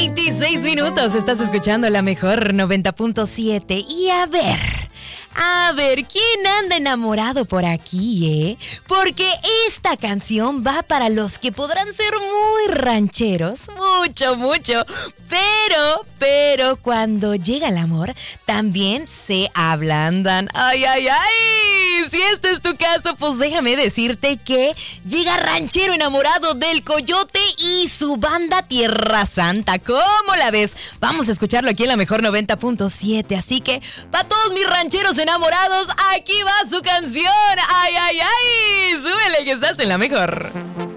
26 minutos, estás escuchando la mejor 90.7. Y a ver, ¿quién anda enamorado por aquí, Porque esta canción va para los que podrán ser muy rancheros, mucho, pero cuando llega el amor, también se ablandan. ¡Ay! Si este es tu caso, pues déjame decirte que llega ranchero enamorado del Coyote y su banda Tierra Santa. ¿Cómo la ves? Vamos a escucharlo aquí en la mejor 90.7. Así que, para todos mis rancheros enamorados, aquí va su canción. ¡Ay! Súbele que estás en la mejor.